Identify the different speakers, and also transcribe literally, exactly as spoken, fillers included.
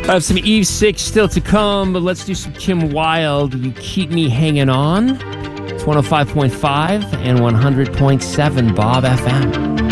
Speaker 1: I have some Eve six still to come, but let's do some Kim Wilde. You Keep Me Hanging On. It's one oh five point five and one hundred point seven Bob F M.